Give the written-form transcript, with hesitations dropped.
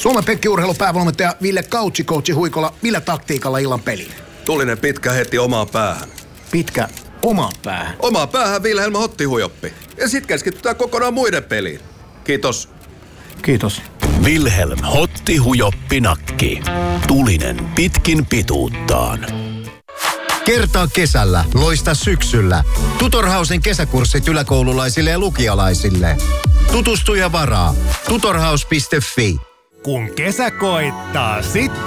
Suomen Pekki-urheilun päävalmentaja Ville Coachi Huikola, millä taktiikalla illan peliin? Tulinen pitkä heti omaan päähän. Pitkä omaan päähän? Omaan päähän Vilhelm Hottihujoppi. Ja sit keskitytään kokonaan muiden peliin. Kiitos. Kiitos. Vilhelm Hottihujoppi-nakki. Tulinen pitkin pituuttaan. Kertaa kesällä, loista syksyllä. Tutorhausen kesäkurssit yläkoululaisille ja lukialaisille. Tutustu ja varaa. Tutorhaus.fi. Kun kesä koittaa, sit